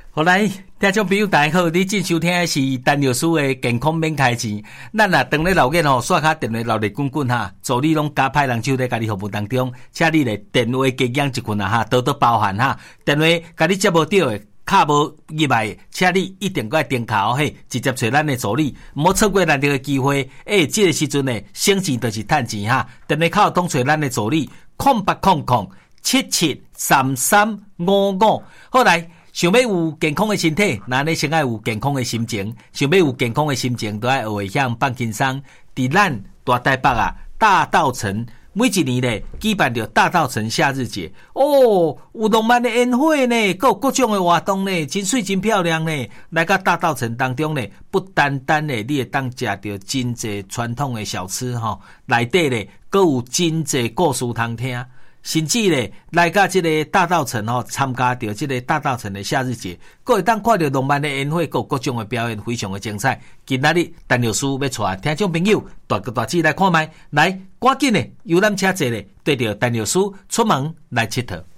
好来，听众朋友大家好，你正收听的是陈药师的健康免开钱。咱当咧老眼刷卡电话闹热滚滚哈，助理拢加派人手在家己服务当中，请你咧电话加养一群哈，多多包涵哈。电话甲你接无到的，卡无入来，请你一定要点卡嘿，直接找咱的助理，唔好错过难得的机会。这个时阵呢，省钱就是趁钱哈。电话卡通找咱的助理，0800773355。好来。想要有健康的身体，那你先要有健康的心情。想要有健康的心情，都要学会向放轻松。伫咱大台北啊，大稻埕每一年咧举办着大稻埕夏日节哦，有浪漫的烟火呢，各种的活动呢，真水真漂亮呢。来到大稻埕当中呢，不单单呢，你会当食着真济传统的小吃吼，内底咧，阁有真济故事通听。甚至咧，来到这个大稻埕吼，参加到这个大稻埕的夏日节，各会当看到浪漫的烟火，各种的表演，非常的精彩。今仔日陈老师要带听众朋友大哥大姐来看卖，来赶紧的游览车坐咧，对着陈老师出门来佚佗。